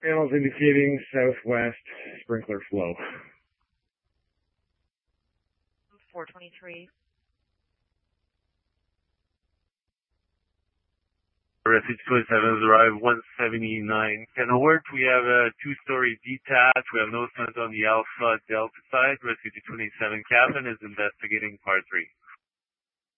Panels indicating southwest sprinkler flow. 423. Refuge 27 has arrived 179 Kenilworth. We have a two-story detached. We have no signs on the Alpha Delta side. Refuge 27 cabin is investigating part 3.